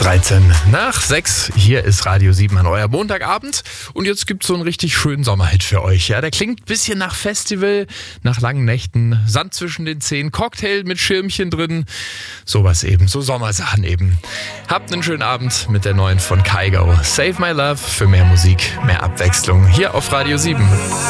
13 nach 6. Hier ist Radio 7 an euer Montagabend. Und jetzt gibt's so einen richtig schönen Sommerhit für euch. Ja, der klingt ein bisschen nach Festival, nach langen Nächten, Sand zwischen den Zehen, Cocktail mit Schirmchen drin. Sowas eben, so Sommersachen eben. Habt einen schönen Abend mit der neuen von Kygo. Save My Love für mehr Musik, mehr Abwechslung hier auf Radio 7.